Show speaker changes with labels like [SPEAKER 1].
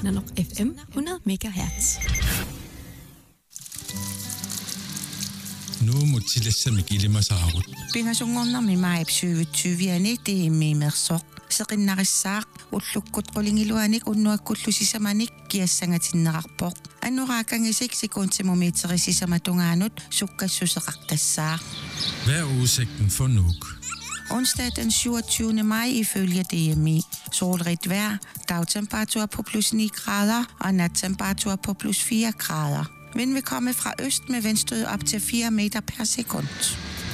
[SPEAKER 1] Nanoq FM 100 MHz.
[SPEAKER 2] Nu mutilassamik ilimasaarut.
[SPEAKER 3] Pingasungornarmi maip 2020 tiimmiimersoq seqinnarissaaq ullukkut qulingiluanik unnuakkullusisamanik kiassangatinneqarpoq annuqaakangisik sekuntimumiiterisisamatugaanut sukkassuseqartassaaq.
[SPEAKER 2] Hvad er udsigten for Nuuk?
[SPEAKER 3] Onsdag den 27. maj ifølge DMI. Solrigt vejr, dagtemperatur på plus 9 grader og nattemperatur på plus 4 grader. Vind vil komme fra øst med vindstød op til 4 meter per sekund.